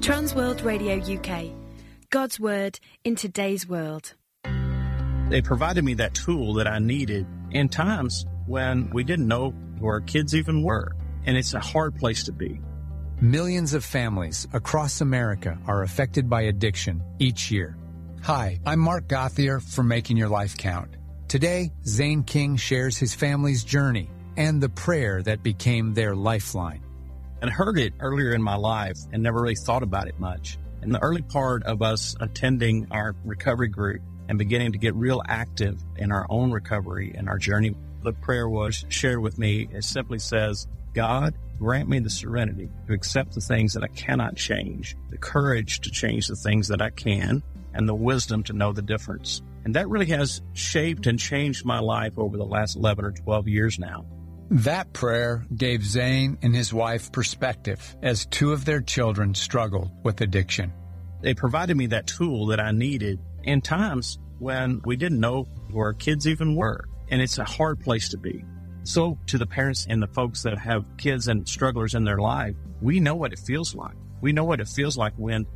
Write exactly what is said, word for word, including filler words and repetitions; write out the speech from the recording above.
Transworld Radio U K. God's Word in today's world. They provided me that tool that I needed in times when we didn't know who our kids even were. And it's a hard place to be. Millions of families across America are affected by addiction each year. Hi, I'm Mark Gothier from Making Your Life Count. Today, Zane King shares his family's journey and the prayer that became their lifeline. And I heard it earlier in my life and never really thought about it much. In the early part of us attending our recovery group and beginning to get real active in our own recovery and our journey, the prayer was shared with me. It simply says, God, grant me the serenity to accept the things that I cannot change, the courage to change the things that I can, and the wisdom to know the difference. And that really has shaped and changed my life over the last eleven or twelve years now. That prayer gave Zane and his wife perspective as two of their children struggled with addiction. They provided me that tool that I needed in times when we didn't know who our kids even were. And it's a hard place to be. So to the parents and the folks that have kids and strugglers in their life, we know what it feels like. We know what it feels like when